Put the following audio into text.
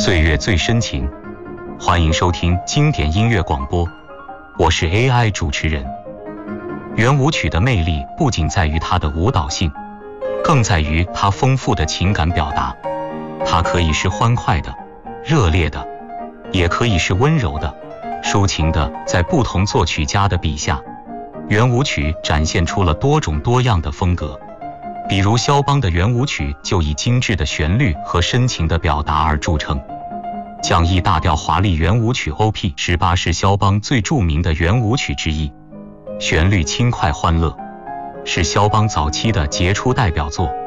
岁月最深情，欢迎收听经典音乐广播，我是 AI 主持人。圆舞曲的魅力不仅在于它的舞蹈性，更在于它丰富的情感表达。它可以是欢快的、热烈的，也可以是温柔的、抒情的。在不同作曲家的笔下，圆舞曲展现出了多种多样的风格。比如肖邦的圆舞曲就以精致的旋律和深情的表达而著称。降 E 大调华丽圆舞曲 OP18 是肖邦最著名的圆舞曲之一，旋律轻快欢乐，是肖邦早期的杰出代表作。